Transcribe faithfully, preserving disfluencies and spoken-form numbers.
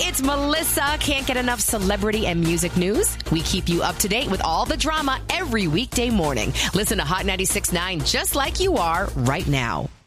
it's Melissa. Can't get enough celebrity and music news? We keep you up to date with all the drama every weekday morning. Listen to Hot ninety-six point nine just like you are right now.